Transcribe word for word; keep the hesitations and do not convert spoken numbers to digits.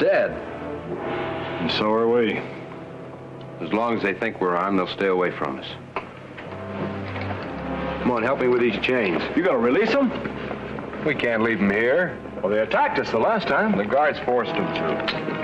dead. And so are we. As long as they think we're armed, they'll stay away from us. Come on, help me with these chains. You gonna release them? We can't leave them here. Well, they attacked us the last time. The guards forced them to.